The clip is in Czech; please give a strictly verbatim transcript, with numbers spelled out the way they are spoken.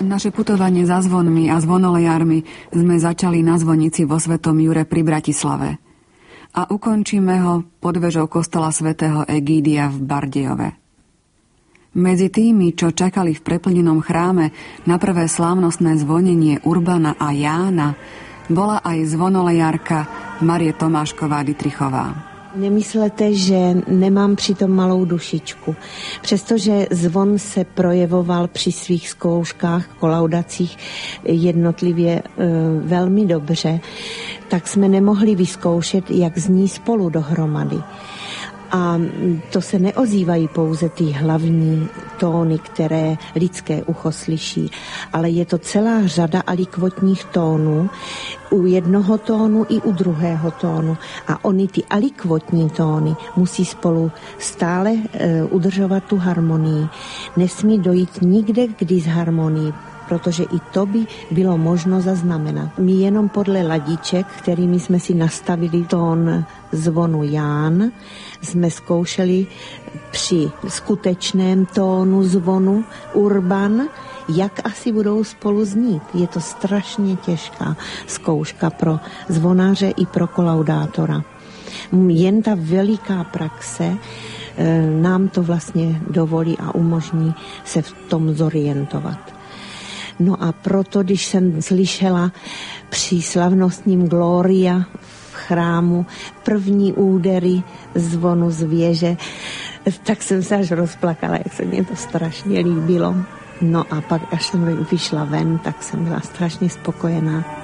Naše putovanie za zvonmi a zvonolejármi sme začali na zvonici vo Svetom Jure pri Bratislave. A ukončíme ho pod vežou kostola svätého Egídia v Bardejove. Medzi tými, čo čakali v preplnenom chráme na prvé slávnostné zvonenie Urbana a Jána, bola aj zvonolejárka Marie Tomášková Dytrichová. Nemyslete, že nemám přitom malou dušičku. Přestože zvon se projevoval při svých zkouškách, kolaudacích jednotlivě e, velmi dobře, tak jsme nemohli vyzkoušet, jak zní spolu dohromady. A to se neozývají pouze ty hlavní tóny, které lidské ucho slyší, ale je to celá řada alikvotních tónů, u jednoho tónu i u druhého tónu. A oni ty alikvotní tóny musí spolu stále e, udržovat tu harmonii. Nesmí dojít nikde k disharmonii, protože i to by bylo možno zaznamenat. My jenom podle ladiček, kterými jsme si nastavili tón zvonu Ján, jsme zkoušeli při skutečném tónu zvonu Urban, jak asi budou spolu znít. Je to strašně těžká zkouška pro zvonáře i pro kolaudátora. Jen ta veliká praxe nám to vlastně dovolí a umožní se v tom zorientovat. No a proto, když jsem slyšela při slavnostním Gloria v chrámu první údery zvonu z věže, tak jsem se až rozplakala, jak se mě to strašně líbilo. No a pak, až jsem vyšla ven, tak jsem byla strašně spokojená.